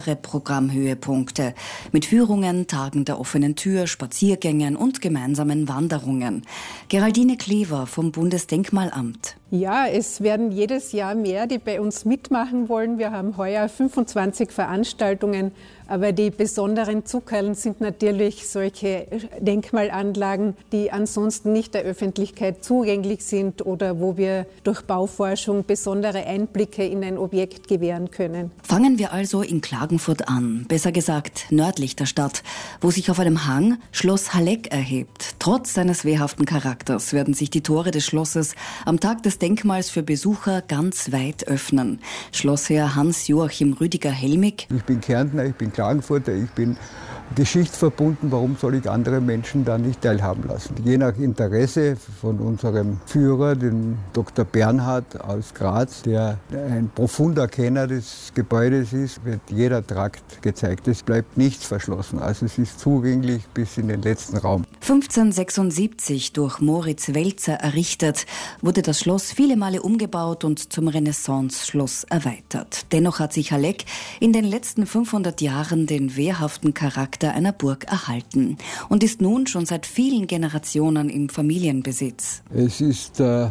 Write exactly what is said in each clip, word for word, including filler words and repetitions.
weitere Programmhöhepunkte mit Führungen, Tagen der offenen Tür, Spaziergängen und gemeinsamen Wanderungen. Geraldine Klever vom Bundesdenkmalamt. Ja, es werden jedes Jahr mehr, die bei uns mitmachen wollen. Wir haben heuer fünfundzwanzig Veranstaltungen, aber die besonderen Zuckerln sind natürlich solche Denkmalanlagen, die ansonsten nicht der Öffentlichkeit zugänglich sind oder wo wir durch Bauforschung besondere Einblicke in ein Objekt gewähren können. Fangen wir also in Klagenfurt an, besser gesagt nördlich der Stadt, wo sich auf einem Hang Schloss Halleck erhebt. Trotz seines wehrhaften Charakters werden sich die Tore des Schlosses am Tag des Denkmals für Besucher ganz weit öffnen. Schlossherr Hans-Joachim Rüdiger-Helmig. Ich bin Kärntner, ich bin Klagenfurter, ich bin geschichtsverbunden. Warum soll ich andere Menschen da nicht teilhaben lassen? Je nach Interesse von unserem Führer, dem Doktor Bernhard aus Graz, der ein profunder Kenner des Gebäudes ist, wird jeder Trakt gezeigt. Es bleibt nichts verschlossen. Also es ist zugänglich bis in den letzten Raum. fünfzehnhundertsechsundsiebzig durch Moritz Welzer errichtet, wurde das Schloss viele Male umgebaut und zum Renaissance-Schloss erweitert. Dennoch hat sich Halleck in den letzten fünfhundert Jahren den wehrhaften Charakter einer Burg erhalten und ist nun schon seit vielen Generationen im Familienbesitz. Es ist äh,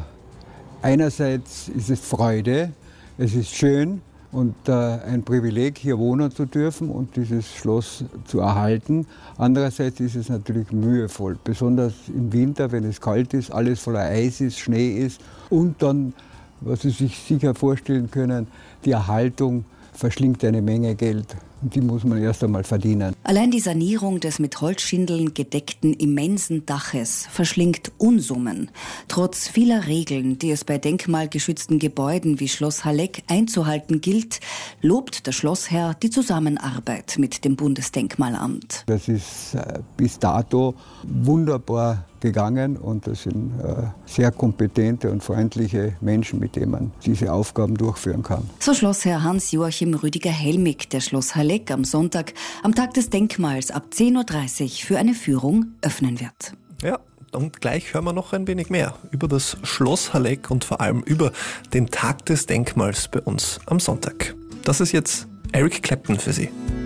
einerseits ist es Freude, es ist schön und äh, ein Privileg, hier wohnen zu dürfen und dieses Schloss zu erhalten. Andererseits ist es natürlich mühevoll, besonders im Winter, wenn es kalt ist, alles voller Eis ist, Schnee ist und dann, was Sie sich sicher vorstellen können, die Erhaltung verschlingt eine Menge Geld. Und die muss man erst einmal verdienen. Allein die Sanierung des mit Holzschindeln gedeckten immensen Daches verschlingt Unsummen. Trotz vieler Regeln, die es bei denkmalgeschützten Gebäuden wie Schloss Halleck einzuhalten gilt, lobt der Schlossherr die Zusammenarbeit mit dem Bundesdenkmalamt. Das ist äh, bis dato wunderbar gegangen und das sind äh, sehr kompetente und freundliche Menschen, mit denen man diese Aufgaben durchführen kann. So Schlossherr Hans-Joachim Rüdiger-Helmig, der Schloss Halleck am Sonntag, am Tag des Denkmals ab zehn Uhr dreißig für eine Führung öffnen wird. Ja, und gleich hören wir noch ein wenig mehr über das Schloss Halleck und vor allem über den Tag des Denkmals bei uns am Sonntag. Das ist jetzt Eric Clapton für Sie.